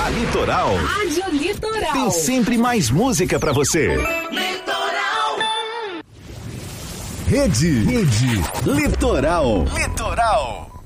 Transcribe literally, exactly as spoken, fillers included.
A Litoral. Rádio Litoral. Tem sempre mais música pra você. Litoral. Rede. Rede. Litoral. Litoral.